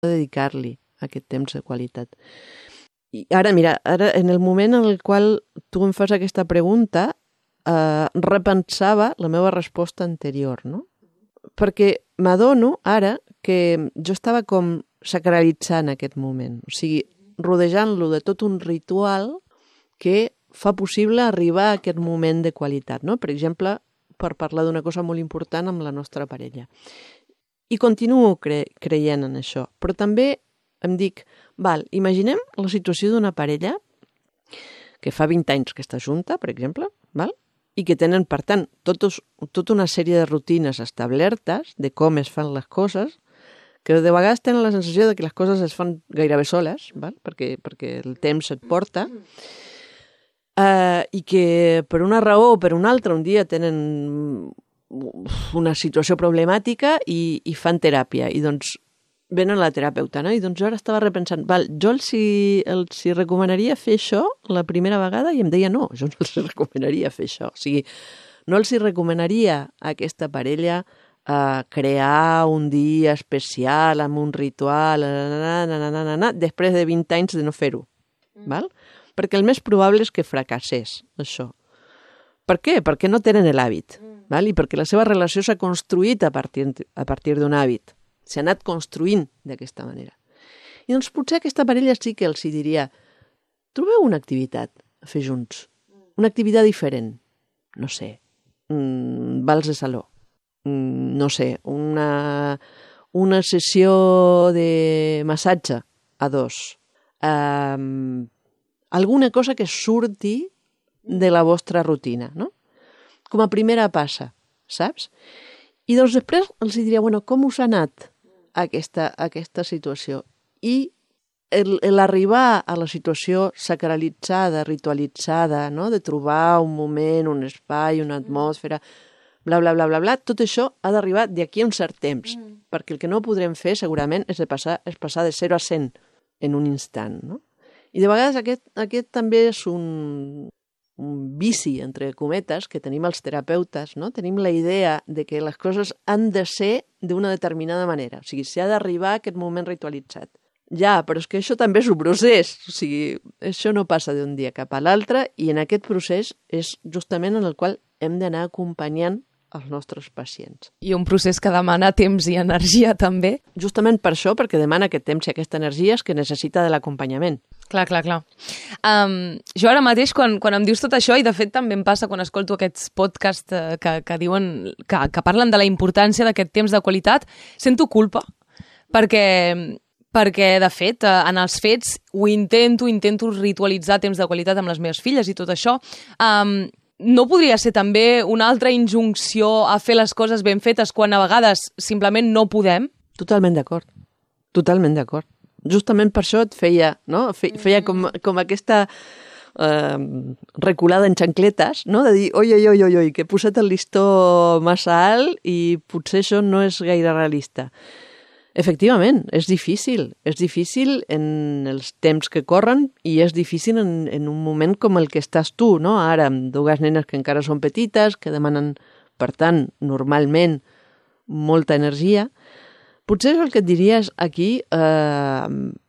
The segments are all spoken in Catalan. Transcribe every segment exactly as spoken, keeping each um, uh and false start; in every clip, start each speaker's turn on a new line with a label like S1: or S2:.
S1: dedicar-li aquest temps de qualitat. I ara, mira, ara en el moment en el qual tu em fas aquesta pregunta, eh, repensava la meva resposta anterior, no? Perquè m'adono ara que jo estava com sacralitzant aquest moment, o sigui, rodejant-lo de tot un ritual que fa possible arribar a aquest moment de qualitat, no? Per exemple, per parlar d'una cosa molt important amb la nostra parella. I continuo cre creient en això, però també em dic, val, imaginem la situació d'una parella que fa vint anys que està junta, per exemple, val? I que tenen, per tant, totos, tota una sèrie de rutines establertes de com es fan les coses, que de vegades tenen la sensació de que les coses es fan gairebé soles, val? Perquè, perquè el temps et porta, uh, i que per una raó o per una altra un dia tenen una situació problemàtica i, i fan teràpia, i doncs venen a la terapeuta, no? I doncs jo ara estava repensant, val, jo els hi, els hi recomanaria fer això la primera vegada, i em deia no, jo no els hi recomanaria fer això. O sigui, no els hi recomanaria a aquesta parella uh, crear un dia especial amb un ritual, na, na, na, na, na, na, na, després de vint anys de no fer-ho, mm. val? Perquè el més probable és que fracassés, això. Per què? Perquè no tenen l'hàbit, mm. val? I perquè la seva relació s'ha construït a partir, a partir d'un hàbit. S'ha anat construint d'aquesta manera. I doncs potser aquesta parella sí que els hi diria, trobeu una activitat a fer junts, una activitat diferent, no sé, mm, vals de saló, mm, no sé, una, una sessió de massatge a dos, um, alguna cosa que surti de la vostra rutina, no? Com a primera passa, saps? I doncs després els diria, bueno, com us ha anat aquesta, aquesta situació? I l'arribar a la situació sacralitzada, ritualitzada, no? De trobar un moment, un espai, una atmosfera, bla, bla, bla, bla, bla, tot això ha d'arribar d'aquí a un cert temps, mm. perquè el que no podrem fer segurament és, de passar, és passar de zero a cent en un instant, no? I de vegades aquest, aquest també és un... un vici, entre cometes, que tenim els terapeutes, no? Tenim la idea de que les coses han de ser d'una determinada manera. O sigui, s'ha d'arribar a aquest moment ritualitzat. Ja, però és que això també és un procés. O sigui, això no passa d'un dia cap a l'altre, i en aquest procés és justament en el qual hem d'anar acompanyant els nostres pacients.
S2: I un procés que demana temps i energia, també.
S1: Justament per això, perquè demana aquest temps i aquesta energia és que necessita de l'acompanyament.
S2: Clar, clar, clar. Um, jo ara mateix, quan, quan em dius tot això, i de fet també em passa quan escolto aquests podcasts eh, que, que diuen, que, que parlen de la importància d'aquest temps de qualitat, sento culpa, perquè, perquè de fet, eh, en els fets ho intento, intento ritualitzar temps de qualitat amb les meves filles i tot això. Um, no podria ser també una altra injunció a fer les coses ben fetes quan a vegades simplement no podem?
S1: Totalment d'acord, totalment d'acord. Justament per això et feia, no? Feia com, com aquesta eh, reculada en xancletes, no? De dir, oi, oi, oi, oi, oi, que he posat el listó massa alt i potser això no és gaire realista. Efectivament, és difícil. És difícil en els temps que corren i és difícil en, en un moment com el que estàs tu, no? Ara, amb dues nenes que encara són petites, que demanen, per tant, normalment, molta energia. Potser el que et diria és aquí eh,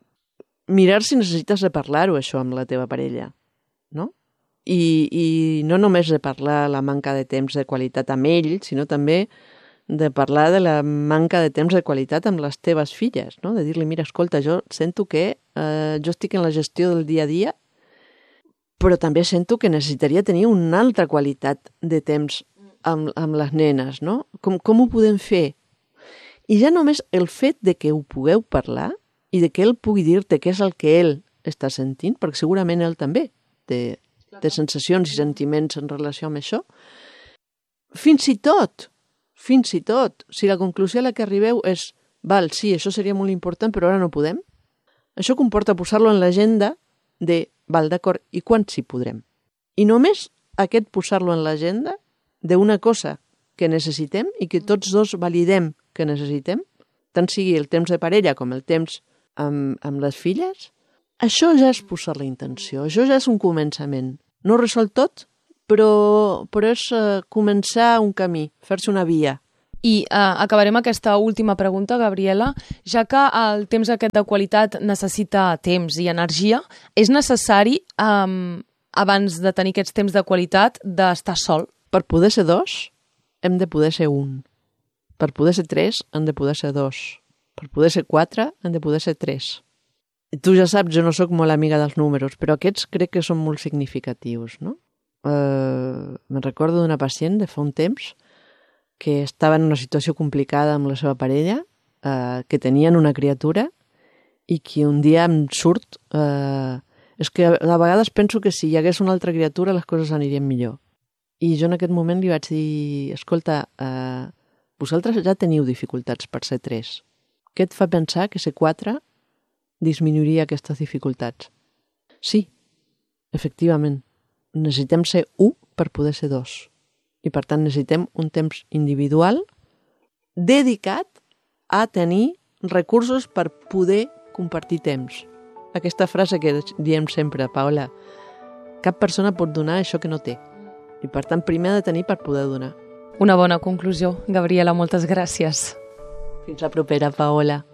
S1: mirar si necessites de parlar-ho, això, amb la teva parella, no? I, i no només de parlar la manca de temps de qualitat amb ell, sinó també de parlar de la manca de temps de qualitat amb les teves filles, no? De dir-li, mira, escolta, jo sento que eh, jo estic en la gestió del dia a dia, però també sento que necessitaria tenir una altra qualitat de temps amb, amb les nenes, no? Com, com ho podem fer? I ja només el fet de que ho pugueu parlar i de que ell pugui dir-te què és el que ell està sentint, perquè segurament ell també té, té sensacions i sentiments en relació amb això, fins i tot, fins i tot, si la conclusió a la que arribeu és val, sí, això seria molt important, però ara no podem, això comporta posar-lo en l'agenda de, val, d'acord, i quan sí podrem? I només aquest posar-lo en l'agenda d'una cosa que necessitem i que tots dos validem que necessitem, tant sigui el temps de parella com el temps amb, amb les filles, això ja és posar la intenció, això ja és un començament. No resol tot, però, però és uh, començar un camí, fer-se una via
S2: I eh, acabarem aquesta última pregunta, Gabriela. Ja que el temps aquest de qualitat necessita temps i energia, és necessari, eh, abans de tenir aquests temps de qualitat, d'estar sol?
S1: Per poder ser dos, hem de poder ser un. Per poder ser tres, hem de poder ser dos. Per poder ser quatre, hem de poder ser tres. Tu ja saps, jo no sóc molt amiga dels números, però aquests crec que són molt significatius, no? Uh, me'n recordo d'una pacient de fa un temps que estava en una situació complicada amb la seva parella, uh, que tenien una criatura i que un dia em surt... Uh, és que a, a vegades penso que si hi hagués una altra criatura les coses anirien millor. I jo en aquest moment li vaig dir, escolta, uh, vosaltres ja teniu dificultats per ser tres. Què et fa pensar que ser quatre disminuiria aquestes dificultats? Sí, efectivament. Necessitem ser u per poder ser dos. I per tant necessitem un temps individual dedicat a tenir recursos per poder compartir temps. Aquesta frase que diem sempre, Paola, cap persona pot donar això que no té. I per tant primer ha de tenir per poder donar.
S2: Una bona conclusió. Gabriela, moltes gràcies.
S1: Fins la propera, Paola.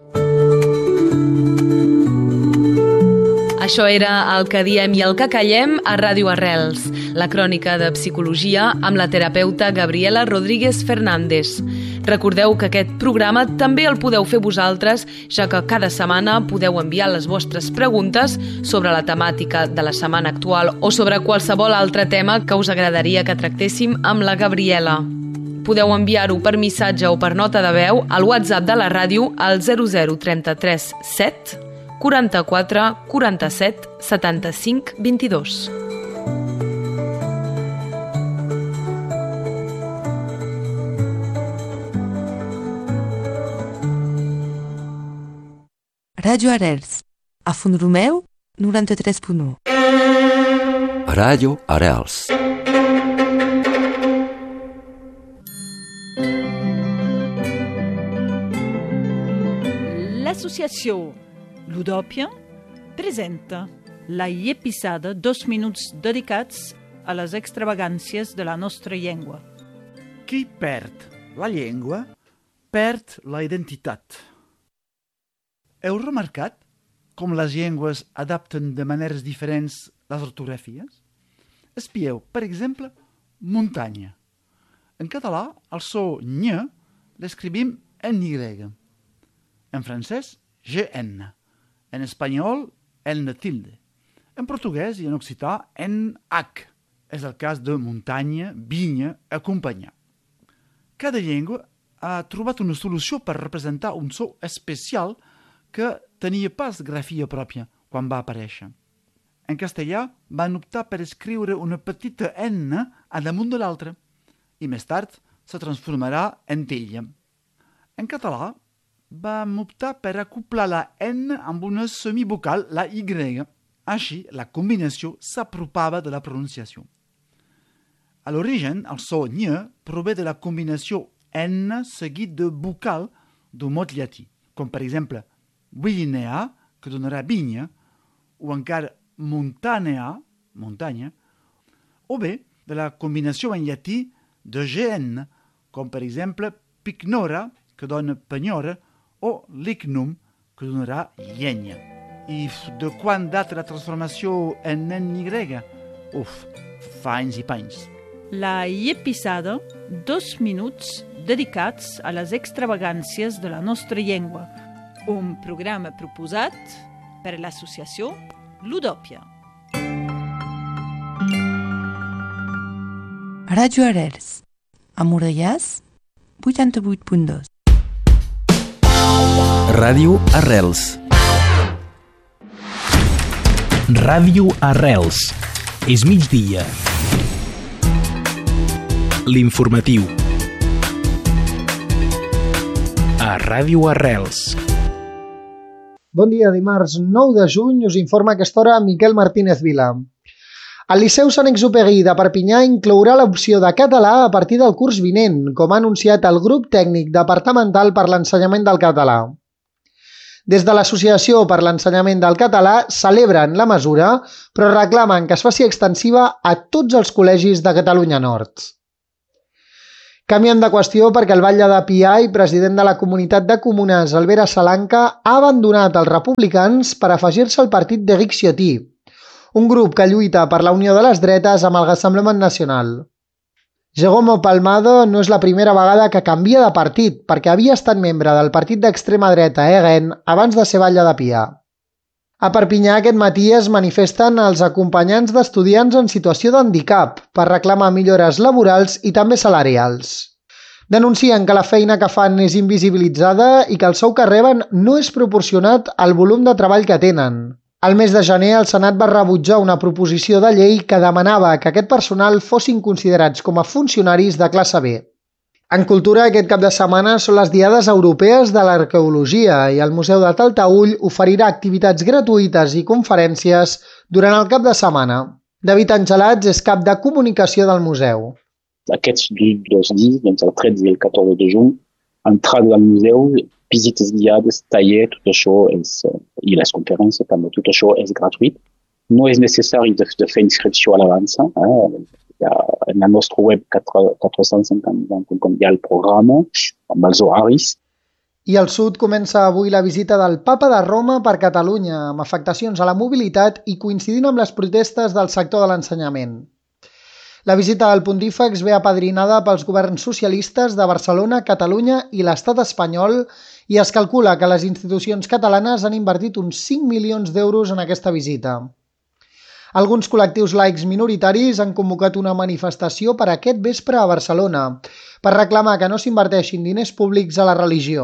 S2: Això era El que diem i el que callem a Ràdio Arrels, la crònica de psicologia amb la terapeuta Gabriela Rodríguez Fernández. Recordeu que aquest programa també el podeu fer vosaltres, ja que cada setmana podeu enviar les vostres preguntes sobre la temàtica de la setmana actual o sobre qualsevol altre tema que us agradaria que tractéssim amb la Gabriela. Podeu enviar-ho per missatge o per nota de veu al WhatsApp de la ràdio al zero zero trenta-tres set quaranta-quatre quaranta-set setanta-cinc vint-i-dos.
S3: Ràdio Arrels, a Font-romeu, noranta-tres punt u.
S4: Ràdio Arrels.
S5: L'associació Ludòpia presenta la episode Dos minuts dedicats a les extravagàncies de la nostra llengua.
S6: Qui perd la llengua perd la identitat. Heu remarcat com les llengües adapten de maneres diferents les ortografies? Espieu, per exemple, muntanya. En català, el so ny l'escrivim en Y. En francès, G N. En espanyol, N tilde. En portuguès i en occità, N H. És el cas de muntanya, vinya, acompanyar. Cada llengua ha trobat una solució per representar un so especial que tenia pas grafia pròpia quan va aparèixer. En castellà van optar per escriure una petita N a damunt de l'altra i més tard se transformarà en tella. En català vam optar per acoplar la N amb una semivocal, la Y. Així, la combinació s'apropava de la pronunciació. A l'origen, el so ny prové de la combinació N seguit de vocal d'un mot llatí, com per exemple Vilinea, que donarà vinya, o encara Montanea, muntanya, o bé de la combinació en llatí de G N, com per exemple Picnora, que dona penyora, o Lignum, que donarà llenya. I de quan data la transformació en N Y? Uf, fa anys i panys.
S5: La episode Dos minuts dedicats a les extravagàncies de la nostra llengua. Un programa proposat per l'associació Ludòpia.
S3: Ràdio Arrels, a Morellàs, vuitanta-vuit punt dos.
S4: Ràdio Arrels.
S7: Ràdio Arrels. És migdia. L'informatiu. A Ràdio Arrels.
S8: Bon dia, dimarts nou de juny us informa a aquesta hora Miquel Martínez Vila. El Liceu Sant Exupéry de Perpinyà inclourà l'opció de català a partir del curs vinent, com ha anunciat el grup tècnic departamental per l'ensenyament del català. Des de l'Associació per l'Ensenyament del Català celebren la mesura, però reclamen que es faci extensiva a tots els col·legis de Catalunya Nord. Canviem de qüestió perquè el batlle de Pià i president de la comunitat de comunes, Albert Salanca, ha abandonat els republicans per afegir-se al partit d'Eric Ciotti, un grup que lluita per la unió de les dretes amb el Rassemblement Nacional. Jérôme Palmado no és la primera vegada que canvia de partit, perquè havia estat membre del partit d'extrema dreta E G E N abans de ser batlle de Pià. A Perpinyà aquest matí es manifesten els acompanyants d'estudiants en situació d'handicap per reclamar millores laborals i també salarials. Denuncien que la feina que fan és invisibilitzada i que el sou que reben no és proporcionat al volum de treball que tenen. Al mes de gener, el Senat va rebutjar una proposició de llei que demanava que aquest personal fossin considerats com a funcionaris de classe B. En cultura, aquest cap de setmana són les Diades Europees de l'Arqueologia i el Museu de Talteüll oferirà activitats gratuïtes i conferències durant el cap de setmana. David Angelats és cap de comunicació del museu.
S9: Aquests dos dies, doncs el tretze i el catorze de juny, entrada al museu, visites guiades, taller, tot això és, i les conferències també, tot això és gratuït. No és necessari de, de fer inscripció a l'avança. Eh? Hi ha, en la nostra web quatre-cents cinquanta, hi ha el programa amb els horaris.
S8: I al sud comença avui la visita del Papa de Roma per Catalunya, amb afectacions a la mobilitat i coincidint amb les protestes del sector de l'ensenyament. La visita del pontífex ve apadrinada pels governs socialistes de Barcelona, Catalunya i l'Estat espanyol i es calcula que les institucions catalanes han invertit uns cinc milions d'euros en aquesta visita. Alguns col·lectius laics minoritaris han convocat una manifestació per aquest vespre a Barcelona per reclamar que no s'inverteixin diners públics a la religió.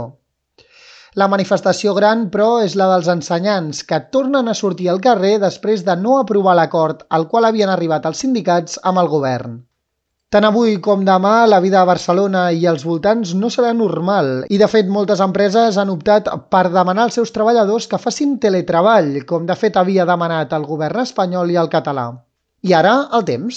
S8: La manifestació gran, però, és la dels ensenyants, que tornen a sortir al carrer després de no aprovar l'acord al qual havien arribat els sindicats amb el govern. Tant avui com demà, la vida a Barcelona i als voltants no serà normal i, de fet, moltes empreses han optat per demanar als seus treballadors que facin teletreball, com de fet havia demanat el govern espanyol i el català. I ara, el temps.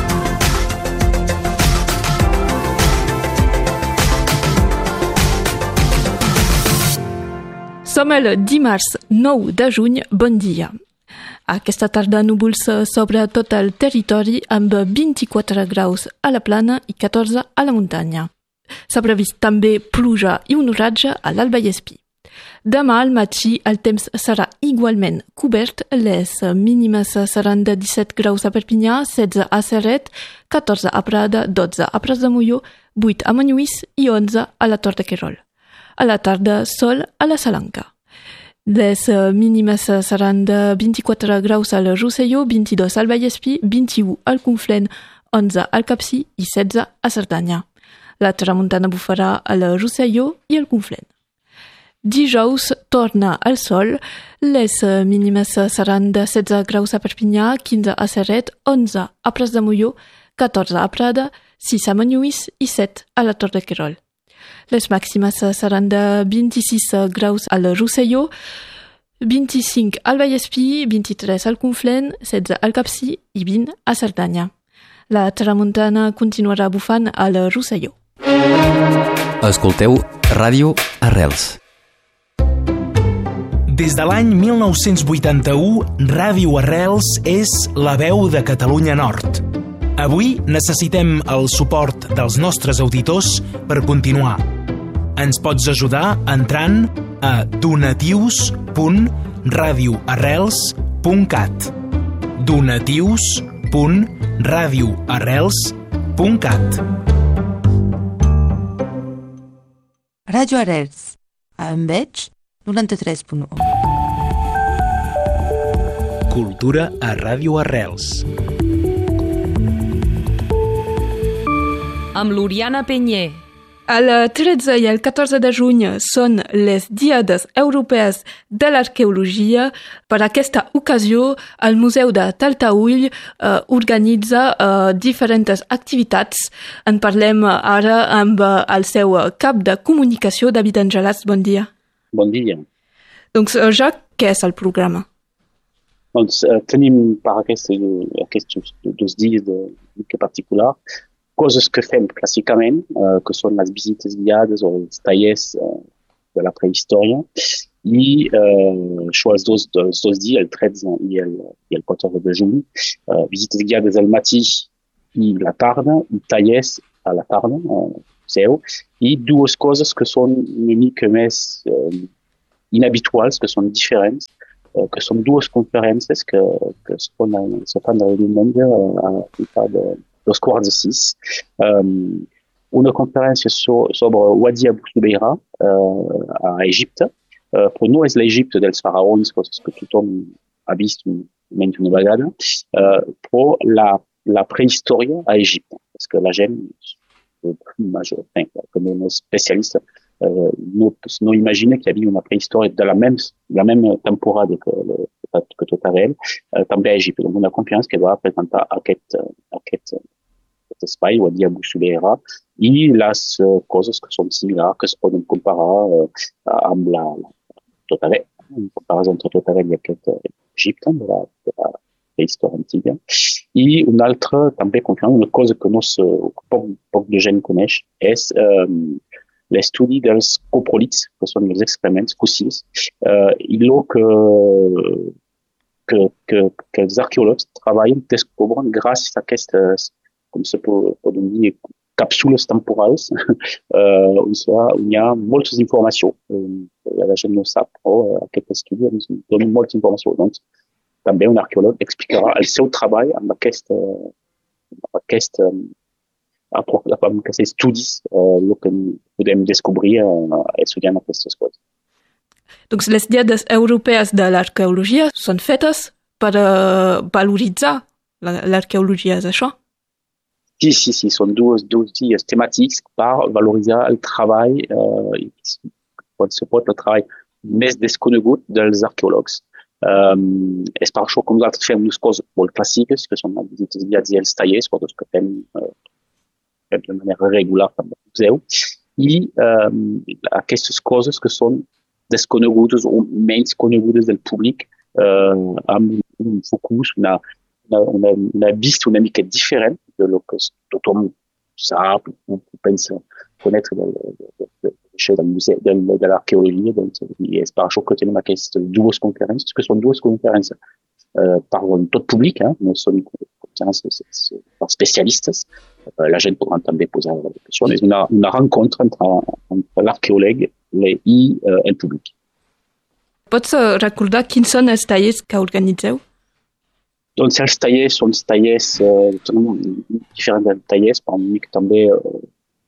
S10: Som el dimarts nou de juny, bon dia. Aquesta tarda núvols sobre tot el territori amb vint-i-quatre graus a la plana i catorze a la muntanya. S'ha previst també pluja i un oratge a l'Alt Vallespir. Demà al matí el temps serà igualment cobert, les mínimes seran de disset graus a Perpinyà, setze a Ceret, catorze a Prada, dotze a Pras de Molló, vuit a Manlluís i onze a la Tor de Querol. A la tarda, sol a la Salanca. Les mínimes seran de vint-i-quatre graus al Rosselló, vint-i-dos al Vallespir, vint-i-u al Conflent, onze al Capcir i setze a Cerdanya. La tramuntana bufarà al Rosselló i al Conflent. Dijous torna el sol, les mínimes seran de setze graus a Perpinyà, quinze a Ceret, onze a Pras de Molló, catorze a Prada, sis a Manlluís i set a la Tor de Querol. Les màximes seran de vint-i-sis graus al Rosselló, vint-i-cinc al Vallespir, vint-i-tres al Conflent, setze al Capcir i vint a Cerdanya. La tramuntana continuarà bufant al Rosselló.
S4: Escolteu Ràdio Arrels.
S7: Des de l'any mil nou-cents vuitanta-u, Ràdio Arrels és la veu de Catalunya Nord. Avui necessitem el suport dels nostres auditors per continuar. Ens pots ajudar entrant a donatius punt radioarrels punt cat donatius punt radioarrels punt cat
S3: Ràdio Arrels, a Enveig, noranta-tres punt u.
S7: Cultura a Ràdio Arrels.
S2: Amb l'Oriana Penyer.
S10: El tretze i el catorze de juny són les Diades Europees de l'Arqueologia. Per aquesta ocasió, el Museu de Talteüll eh, organitza eh, diferents activitats. En parlem ara amb el seu cap de comunicació, David Angelats. Bon dia.
S9: Bon dia.
S10: Doncs, ja, què és el programa?
S9: Doncs uh, tenim per aquests, aquests dos dies de, de particular coses que fem clàssicament, uh, que són les visites guiades o els tallers uh, de la prehistòria, i uh, això els dos, els dos dies, el tretze i el, i el catorze de juny, uh, visites guiades al matí i la tarda, i tallers a la tarda, al museu, i dues coses que són una mica més eh, inhabituals, que són diferents, eh, que són dues conferències que, que es, fan, se fan el diumenge a la de dos quarts de sis. Um, una conferència so, sobre Wadi Abou Soubeira uh, a Egipte, uh, però no és l'Egipte dels faraons, coses que tothom ha vist menys una vegada, uh, però la, la prehistòria a Egipte, perquè que la gent, major, com un especialista, uh, no, no imagina qu'il y havia una prehistòria de la même, la même temporada que, que tot arreu, uh, també a Egipte. Donc una conferència que va presentar aquest, aquest espai, Wadi Abou Soubeira, i les uh, coses que són similars, que es poden comparar uh, amb la, la tot arreu, en comparació entre tot arreu i aquest uh, Egipte, de la, de la prehistòria antiga. I una altra, també, una cosa que no se, poc, poc de gent coneix, és um, l'estudi dels coprolits, que són els excrements fòssils, uh, i el que, que, que, que els arqueòlegs treballen, descobren gràcies a aquestes, com se pot, podem dir, càpsules temporals, uh, on, on hi ha moltes informacions. Uh, la gent no sap, però aquest estudi ens dona moltes informacions. Doncs, també un arqueòleg explicarà el seu treball amb aquest, amb aquest, amb aquests estudis, uh, el que podem descobrir uh, estudiant aquestes coses.
S10: Donc les diades europees de l'arqueologia són fetes per uh, valoritzar l'arqueologia, és això?
S9: Sí, sí, sí, són dos, dos dies temàtics per valoritzar el treball, eh, pot ser pot el treball més desconegut dels arqueòlegs. Um, és per això que nosaltres fem unes coses molt clàssiques, que són les visites guiades i els tallers, coses que fem, eh, fem de manera regular al museu, i um, aquestes coses que són desconegudes o menys conegudes del públic, eh, amb un focus, una On a, on a vist una mica diferent de lo que tothom sap o pensa conèixer del, del, del museu, de, de l'arqueologia. Doncs, i és per això que tenim aquestes dues conferències, que són dues conferències eh, per tot públic, eh, no són conferències per especialistes. Eh, la gent podrà també posar la question. És una, una rencontre entre, entre l'arqueòleg i eh, el públic.
S10: Pots recordar quins són els tallers que organitzeu?
S9: Doncs els tallers són tallers eh, diferents dels tallers, per mi també eh,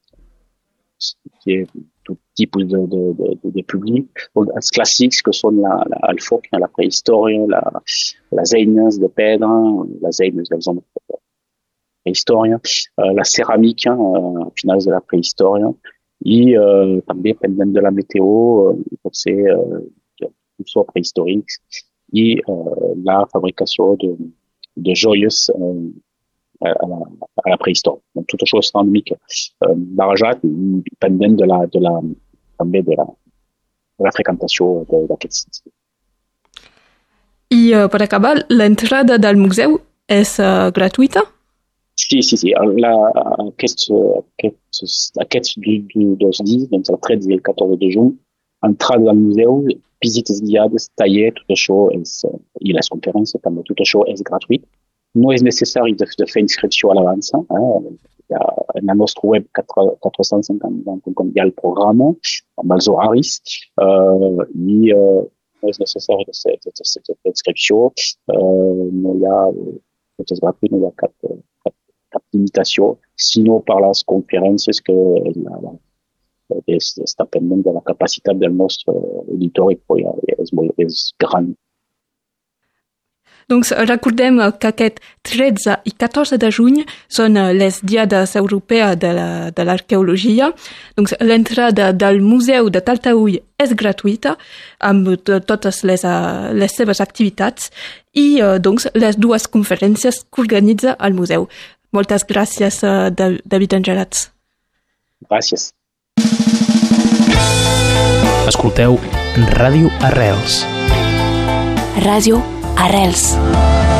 S9: tot tipus de, de, de, de públic. Els clàssics que són la, la, el foc, la prehistòria, la, les eines de pedra, les eines dels homes de prehistòria, eh, la ceràmica eh, a finals de la prehistòria i eh, també, pendent de la meteo, eh, pot ser eh, usos prehistòrics i eh, la fabricació de, de joies eh, a, la, a la prehistòria. Donc, tot això està una mica eh, barrejat, pendent de la, de la, també de la, de la freqüentació d'aquests sits.
S10: I uh, per acabar, l'entrada del museu és uh, gratuïta?
S9: Sí, sí, sí. La, aquests, aquests, aquests dos dies, doncs el tretze i el catorze de juny, entrada al museu, visites guiades, tallers, tot això és, i les conferències també, tot això és gratuït. No és necessari de, de fer inscripció a l'avança. Eh? Hi ha, en la nostra web quatre cents cinquanta, hi ha el programa amb els horaris eh, i eh, no és necessari de fer inscripció. Eh, no hi ha, tot és gratuït, no hi ha cap, cap, cap limitació, sinó per les conferències que la, la És, està pendent de la capacitat del nostre auditori, però és, molt, és gran.
S10: Doncs recordem que aquest tretze i catorze de juny són les diades europees de l'arqueologia. Doncs l'entrada del Museu de Talteüll és gratuïta, amb totes les, les seves activitats, i doncs les dues conferències que organitza el museu. Moltes gràcies, David Angelats.
S9: Gràcies.
S7: Escolteu Ràdio Arrels.
S3: Ràdio Arrels.